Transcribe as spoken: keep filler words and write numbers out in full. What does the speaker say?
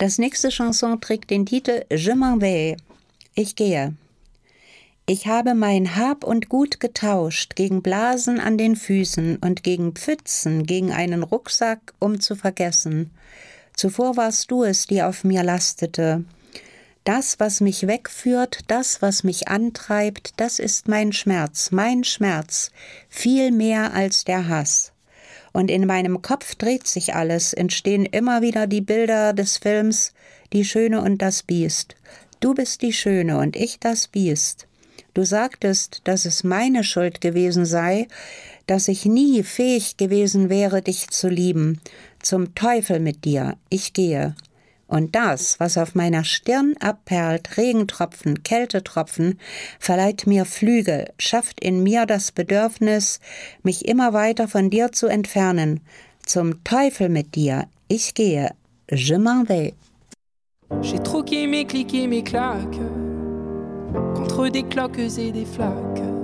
Das nächste Chanson trägt den Titel Je m'en vais. Ich gehe. Ich habe mein Hab und Gut getauscht gegen Blasen an den Füßen und gegen Pfützen, gegen einen Rucksack, um zu vergessen. Zuvor warst du es, die auf mir lastete. Das, was mich wegführt, das, was mich antreibt, das ist mein Schmerz, mein Schmerz, viel mehr als der Hass. Und in meinem Kopf dreht sich alles, entstehen immer wieder die Bilder des Films Die Schöne und das Biest. Du bist die Schöne und ich das Biest. Du sagtest, dass es meine Schuld gewesen sei, dass ich nie fähig gewesen wäre, dich zu lieben. Zum Teufel mit dir, ich gehe. Und das, was auf meiner Stirn abperlt, Regentropfen, Kältetropfen, verleiht mir Flügel, schafft in mir das Bedürfnis, mich immer weiter von dir zu entfernen. Zum Teufel mit dir, ich gehe. Je m'en vais. J'ai troqué mes clics et mes claques contre des cloques et des flaques.